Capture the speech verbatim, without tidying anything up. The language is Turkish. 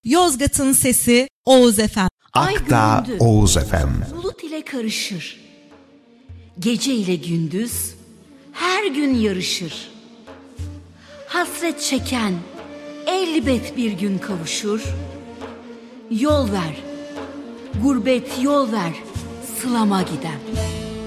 Yozgat'ın sesi Oğuz F M. Akdağ Oğuz F M. Bulut ile karışır. Gece ile gündüz her gün yarışır. Hasret çeken elbet bir gün kavuşur. Yol ver, gurbet yol ver, sılama giden.